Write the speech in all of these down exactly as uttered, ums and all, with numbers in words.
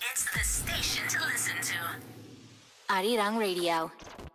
It's the station to listen to. Arirang Radio.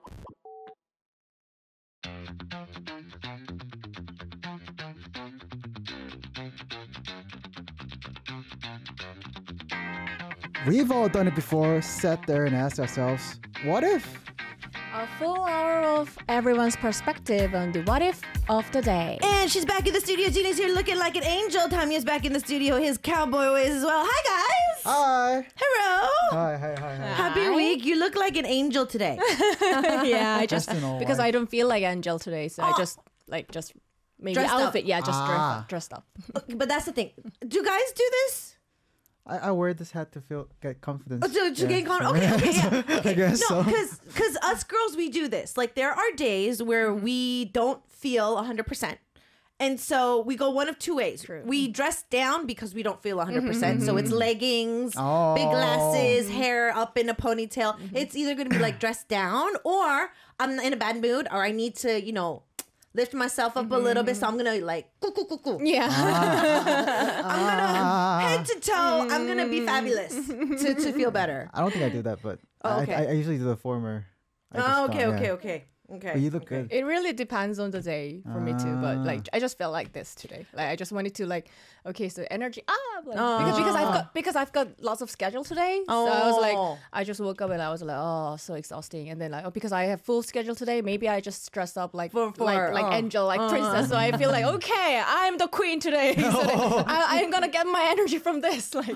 We've all done it before, sat there and asked ourselves, what if? A full hour of everyone's perspective on the what if of the day. And she's back in the studio. Gina's here looking like an angel. Tamia's back in the studio. His cowboy ways as well. Hi, guys. Hi. Hello. Hi, hi, hi, hi. Happy Hi. week. You look like an angel today. Yeah, I just Dressed in all because white. I don't feel like Angel today, so I just like just maybe Dressed up. outfit. Yeah, just Ah. dressed up. Dressed up. But that's the thing. Do guys do this? I, I wear this hat to feel get confidence. Oh, to, to Yeah. gain confidence. Okay, okay, yeah. Okay. I guess no, so. because because us girls, we do this. Like, there are days where we don't feel one hundred percent. And so we go one of two ways. True. We dress down because we don't feel one hundred percent. So it's leggings, Oh. big glasses, hair up in a ponytail. It's either going to be like dressed down, or I'm in a bad mood, or I need to, you know, lift myself up a little bit. So I'm going to like, coo, coo, coo, coo. Yeah. I'm going to Ah. head to toe. I'm going to be fabulous to, to feel better. I don't think I do that, but Oh, I- okay. I, I usually do the former. I just Oh, don't, okay, yeah. okay, okay. Okay. But you look okay. good. It really depends on the day for me too, but like Ah. I just felt like this today. Like I just wanted to like, okay, so energy up, like, Oh. because, because I've got because I've got lots of schedule today. So I was Oh. like, I just woke up and I was like, oh, so exhausting. And then like, oh, because I have full schedule today, maybe I just dressed up like For- for- like like oh. angel, like Uh. princess. So I feel like okay, I'm the queen today. So that I, I'm gonna get my energy from this. Like,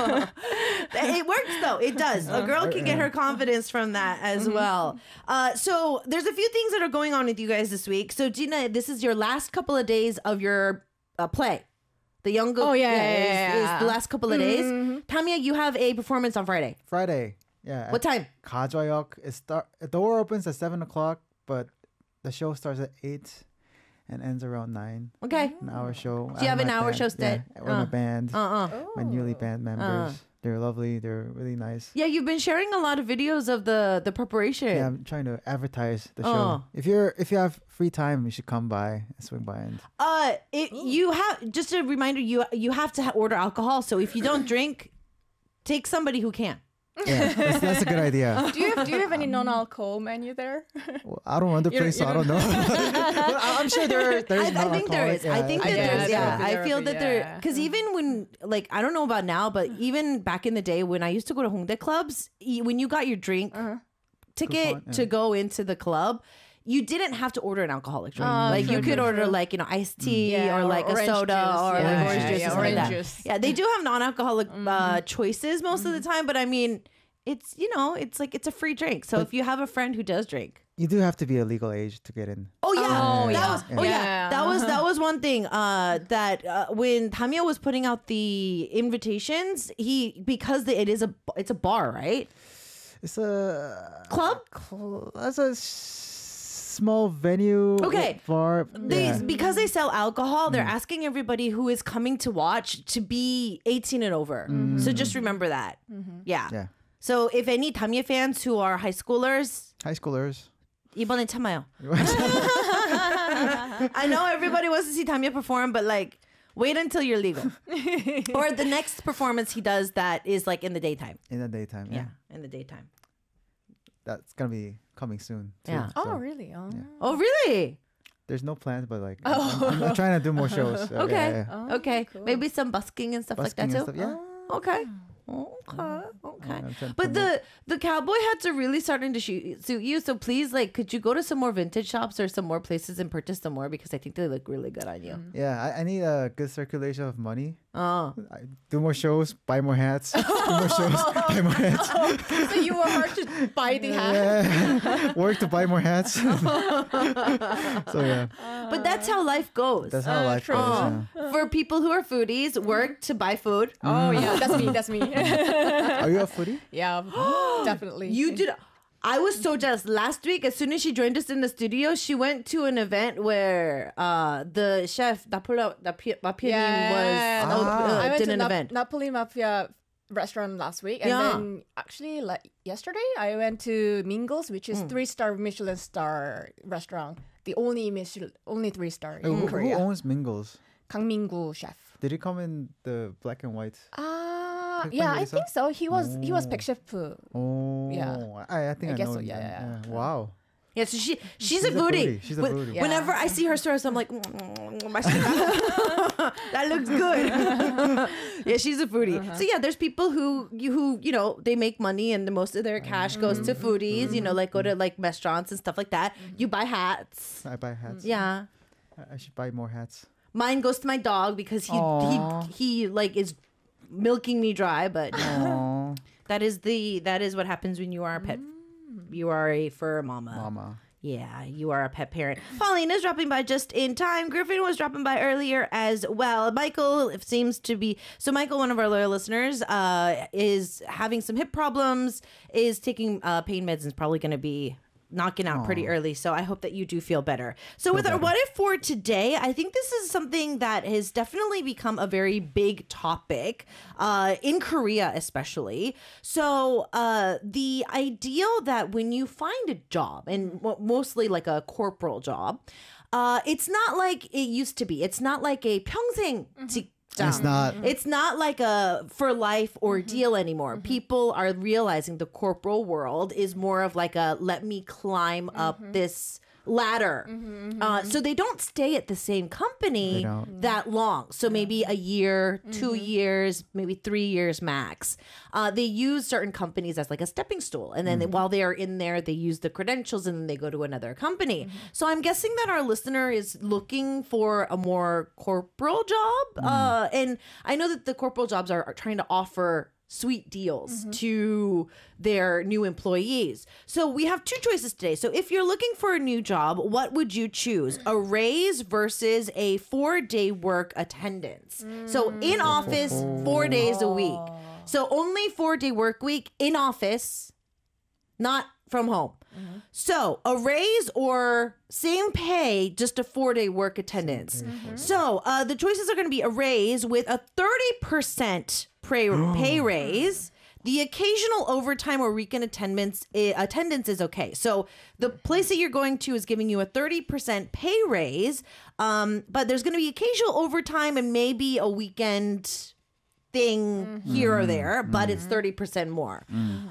It works though. It does. A girl can get her confidence from that as well. Uh, so there's a few things that are going on with you guys this week. So Gina, this is your last couple of days of your uh, play. The young girl. Oh, yeah, yeah, is, yeah, is yeah. the last couple of days. Tamia, you have a performance on Friday. Friday. Yeah. What time? Kajoyok. It start. The door opens at seven o'clock, but the show starts at eight and ends around nine. Okay. An hour show. So you I have an my hour band. show stead? Yeah, with Uh. my band. Uh-uh. My newly band members. They're lovely. They're really nice. Yeah, you've been sharing a lot of videos of the the preparation. Yeah, I'm trying to advertise the show. Oh. If you're if you have free time, you should come by and swing by and Uh, it, you have just a reminder. You you have to ha- order alcohol. So if you don't drink, take somebody who can. yeah, that's, that's a good idea. do you have, do you have any non-alcohol menu there? Well, I don't run the You place, so I don't know. But I'm sure there there's. I, I think there is. I think that Yeah, there's. there Yeah, would be- I there feel would be, that there. yeah. Because even when, like, I don't know about now, but even back in the day when I used to go to Hongdae clubs, y- when you got your drink ticket Coupon, yeah. to go into the club, you didn't have to order an alcoholic drink. Oh, like true, you could true, order true. like, you know, iced tea Yeah, or or like a orange soda juice. or Yeah, like orange yeah, juice yeah, or something orange like that. juice. Yeah, they do have non-alcoholic uh, choices most of the time, but I mean, it's, you know, it's like it's a free drink. So if you have a friend who does drink. You do have to be a legal age to get in. Oh yeah, Oh, that yeah. was. Oh yeah, Yeah. that was that was one thing. Uh, that uh, when Tamia was putting out the invitations, he because the, it is a it's a bar, right? It's a Club. cl- That's a s- small venue. Okay. with bar. They yeah. because they sell alcohol, they're asking everybody who is coming to watch to be eighteen and over. So just remember that. Yeah. Yeah. So if any Tamia fans who are high schoolers, High schoolers. 이번엔 참아요. I know everybody wants to see Tamia perform, but like, wait until you're legal. Or the next performance he does that is like in the daytime. In the daytime. Yeah. Yeah, in the daytime. That's gonna be coming soon. Too, Yeah. Oh, so really? Oh. Oh, really? There's no plans, but like I'm, I'm, I'm trying to do more shows. so yeah, Okay. yeah, yeah. Okay. Maybe some busking and stuff Busking like and that too. stuff, yeah. Okay. Okay. Okay. I'm trying to But promote. the the cowboy hats are really starting to shoot, suit you. So please, like, could you go to some more vintage shops or some more places and purchase some more because I think they look really good on you. Yeah, I, I need a good circulation of money. Oh. I do more shows, buy more hats. Do more shows, buy more hats. So you were hard to buy the hat. Yeah. Work to buy more hats. so yeah, But that's how life goes. that's how life true. goes. yeah. For people who are foodies, work to buy food. Oh yeah, that's me. That's me. Are you a foodie? Yeah, definitely. You did. I was so jealous. Last week, as soon as she joined us in the studio, she went to an event where uh, the chef, Napoli, Napoli Yeah. was Ah. uh, I went did to an Nap- event. Napoli Mafia restaurant last week, and Yeah. then actually like yesterday, I went to Mingles, which Hmm. is three star Michelin star restaurant, the only Michelin, only three star in Who, who Korea. owns Mingles? Kang Minggu chef. Did he come in the black and white? Ah, Uh, 백 yeah, 번 I 요리사? think so. He was he was 오. 백셰프. Oh, Yeah. I, I think I I, guess know. so, him yeah, then. yeah, Wow. Yeah, so she she's, She's a a foodie. foodie. She's a When- foodie. Yeah. Whenever I see her stories, I'm like, mm, 맛있다. That looks good. Yeah, she's a foodie. So yeah, there's people who you who you know they make money and the most of their cash goes to foodies. You know, like go to like restaurants and stuff like that. You buy hats. I buy hats. Yeah. I I should buy more hats. Mine goes to my dog because he Aw. he he like is milking me dry, but Aww, that is the that is what happens when you are a pet. You are a fur mama. mama. Yeah, you are a pet parent. Pauline is dropping by just in time. Griffin was dropping by earlier as well. Michael seems to be so. Michael, one of our loyal listeners, uh, is having some hip problems. Is taking uh, pain meds and is probably going to be knocking out pretty early. So I hope that you do feel better. So with our better. what if for today, I think this is something that has definitely become a very big topic uh, in Korea, especially. So uh, the ideal that when you find a job, and mo- mostly like a corporal job, uh, it's not like it used to be. It's not like a 평생 직장. It's not. It's not like a for life ordeal anymore. People are realizing the corporal world is more of like a let me climb up this ladder. Uh, so they don't stay at the same company They don't. that long. So maybe a year, two years, maybe three years max. Uh, they use certain companies as like a stepping stool. And then they, while they are in there, they use the credentials and then they go to another company. So I'm guessing that our listener is looking for a more corporal job. Uh, and I know that the corporal jobs are, are trying to offer sweet deals to their new employees. So we have two choices today. So if you're looking for a new job, what would you choose? A raise versus a four-day work attendance. So in office, four days a week. So only four-day work week in office, not from home. So a raise or same pay, just a four-day work attendance. So uh, the choices are going to be a raise with a thirty percent pay, pay raise. The occasional overtime or weekend attendance i- attendance is okay. So the place that you're going to is giving you a thirty percent pay raise, um, but there's going to be occasional overtime and maybe a weekend thing here or there, but it's thirty percent more.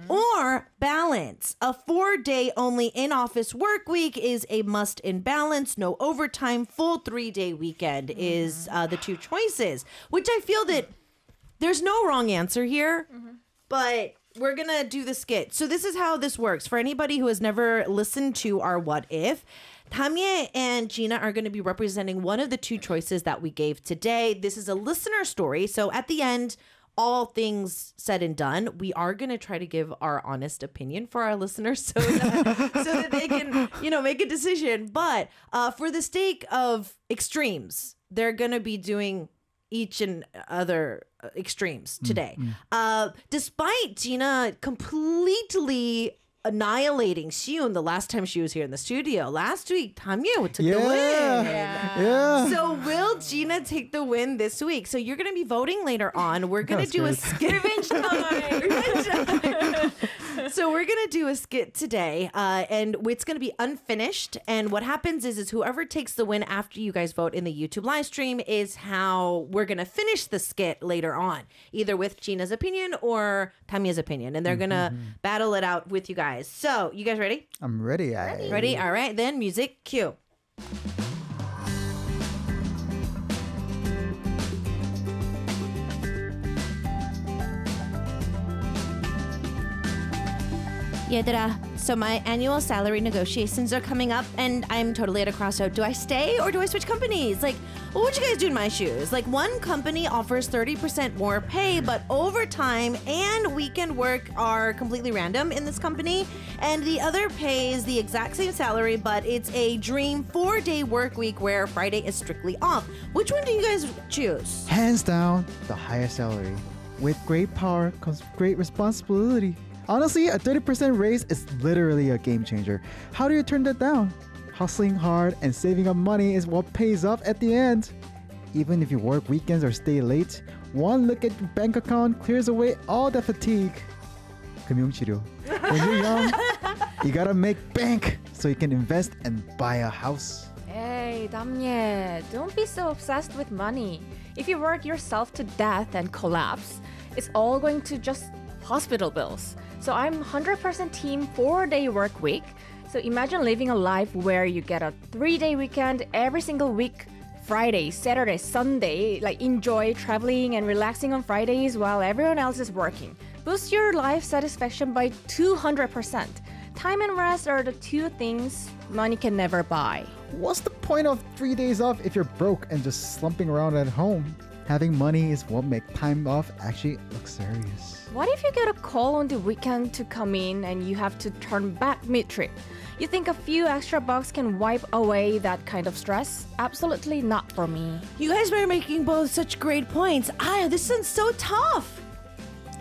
Or balance. A four day only in office work week is a must in balance. No overtime. Full three day weekend is uh, the two choices, which I feel that there's no wrong answer here, but we're going to do the skit. So this is how this works. For anybody who has never listened to our What If, Tamie and Gina are going to be representing one of the two choices that we gave today. This is a listener story. So at the end, all things said and done, we are going to try to give our honest opinion for our listeners so that, so that they can, you know, make a decision. But uh, for the sake of extremes, they're going to be doing each and other uh, extremes today. Uh, despite Gina completely annihilating Xiun the last time she was here in the studio. Last week, Tamie took Yeah. the win. Yeah. So will Gina take the win this week? So you're going to be voting later on. We're going to That do was a skit. Revenge time. Revenge time. So we're going to do a skit today, uh, and it's going to be unfinished. And what happens is, is whoever takes the win after you guys vote in the YouTube live stream is how we're going to finish the skit later on, either with Gina's opinion or Tamie's opinion. And they're going to battle it out with you guys. So you guys ready? I'm ready. I, Ready? All right, then music cue. 얘들아, so my annual salary negotiations are coming up and I'm totally at a crossroad. Do I stay or do I switch companies? Like, what would you guys do in my shoes? Like, one company offers thirty percent more pay, but overtime and weekend work are completely random in this company. And the other pays the exact same salary, but it's a dream four-day work week where Friday is strictly off. Which one do you guys choose? Hands down, the higher salary. With great power comes great responsibility. Honestly, a thirty percent raise is literally a game changer. How do you turn that down? Hustling hard and saving up money is what pays off at the end. Even if you work weekends or stay late, one look at your bank account clears away all the fatigue. 금융치료. When you're young, you gotta make bank so you can invest and buy a house. Hey, Damye, don't be so obsessed with money. If you work yourself to death and collapse, it's all going to just hospital bills. So I'm one hundred percent team four-day work week. So imagine living a life where you get a three-day weekend every single week. Friday, Saturday, Sunday, like enjoy traveling and relaxing on Fridays while everyone else is working. Boost your life satisfaction by two hundred percent. Time and rest are the two things money can never buy. What's the point of three days off if you're broke and just slumping around at home? Having money is what makes time off actually luxurious. What if you get a call on the weekend to come in and you have to turn back mid-trip? You think a few extra bucks can wipe away that kind of stress? Absolutely not for me. You guys are making both such great points. Ah, this sounds so tough.